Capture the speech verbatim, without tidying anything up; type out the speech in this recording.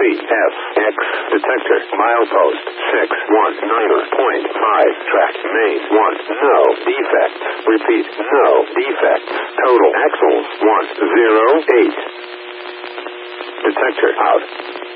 three F X. Detector. Milepost. six one nine point five. Track. Main. one. No defects. Repeat. No defects. Total axles. one zero eight. Detector out.